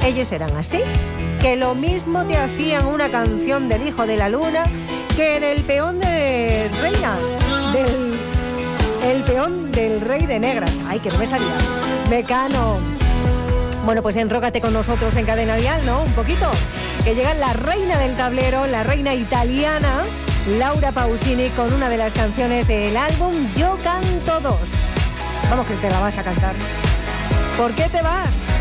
ellos eran así, que lo mismo te hacían una canción del hijo de la luna que del peón de reina, el peón del rey de negras. Ay, que no me salía. Mecano. Bueno, pues enrócate con nosotros en Cadena Dial, ¿no? Un poquito. Que llega la reina del tablero, la reina italiana, Laura Pausini, con una de las canciones del álbum Yo Canto 2. Vamos, que te la vas a cantar. ¿Por qué te vas?